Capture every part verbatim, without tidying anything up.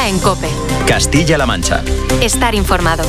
en COPE. Castilla-La Mancha. Estar informado.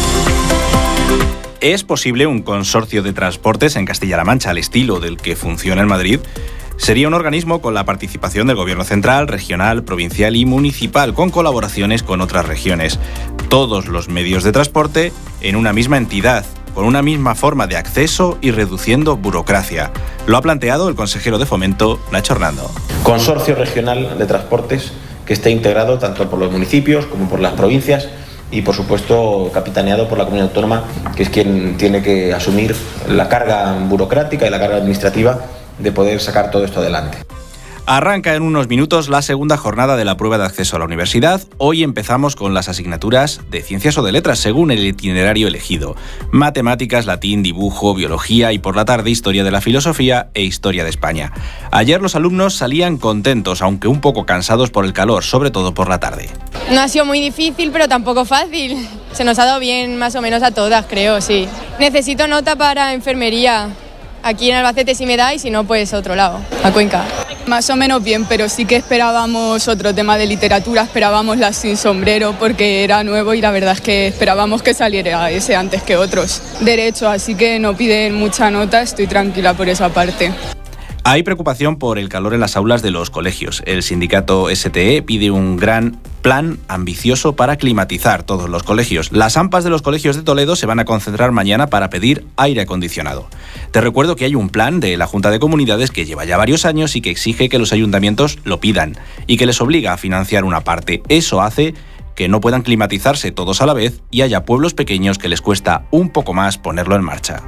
¿Es posible un consorcio de transportes en Castilla-La Mancha al estilo del que funciona en Madrid? Sería un organismo con la participación del Gobierno central, regional, provincial y municipal, con colaboraciones con otras regiones. Todos los medios de transporte en una misma entidad, con una misma forma de acceso y reduciendo burocracia. Lo ha planteado el consejero de Fomento, Nacho Hernando. Consorcio regional de transportes que esté integrado tanto por los municipios como por las provincias y, por supuesto, capitaneado por la comunidad autónoma, que es quien tiene que asumir la carga burocrática y la carga administrativa de poder sacar todo esto adelante. Arranca en unos minutos la segunda jornada de la prueba de acceso a la universidad. Hoy empezamos con las asignaturas de ciencias o de letras, según el itinerario elegido. Matemáticas, latín, dibujo, biología y por la tarde historia de la filosofía e historia de España. Ayer los alumnos salían contentos, aunque un poco cansados por el calor, sobre todo por la tarde. No ha sido muy difícil, pero tampoco fácil. Se nos ha dado bien más o menos a todas, creo, sí. Necesito nota para enfermería. Aquí en Albacete sí me da y si no, pues otro lado, a Cuenca. Más o menos bien, pero sí que esperábamos otro tema de literatura, esperábamos la sin sombrero porque era nuevo y la verdad es que esperábamos que saliera ese antes que otros. Derecho, así que no piden mucha nota, estoy tranquila por esa parte. Hay preocupación por el calor en las aulas de los colegios. El sindicato S T E pide un gran plan ambicioso para climatizar todos los colegios. Las AMPAs de los colegios de Toledo se van a concentrar mañana para pedir aire acondicionado. Te recuerdo que hay un plan de la Junta de Comunidades que lleva ya varios años y que exige que los ayuntamientos lo pidan y que les obliga a financiar una parte. Eso hace que no puedan climatizarse todos a la vez y haya pueblos pequeños que les cuesta un poco más ponerlo en marcha.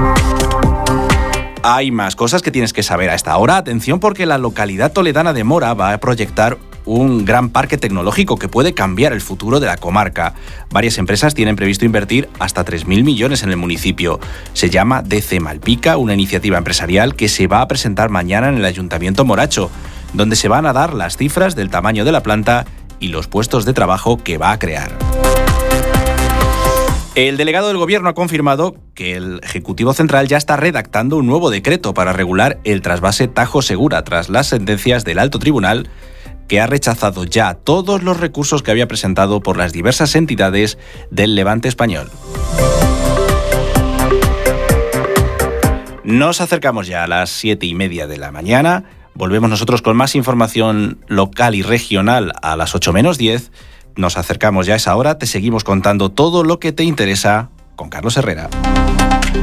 Hay más cosas que tienes que saber a esta hora. Atención, porque la localidad toledana de Mora va a proyectar un gran parque tecnológico que puede cambiar el futuro de la comarca. Varias empresas tienen previsto invertir hasta tres mil millones en el municipio. Se llama D C Malpica, una iniciativa empresarial que se va a presentar mañana en el Ayuntamiento moracho, donde se van a dar las cifras del tamaño de la planta y los puestos de trabajo que va a crear. El delegado del Gobierno ha confirmado que el Ejecutivo Central ya está redactando un nuevo decreto para regular el trasvase Tajo Segura tras las sentencias del Alto Tribunal, que ha rechazado ya todos los recursos que había presentado por las diversas entidades del Levante español. Nos acercamos ya a las siete y media de la mañana. Volvemos nosotros con más información local y regional a las ocho menos diez. Nos acercamos ya a esa hora, te seguimos contando todo lo que te interesa con Carlos Herrera.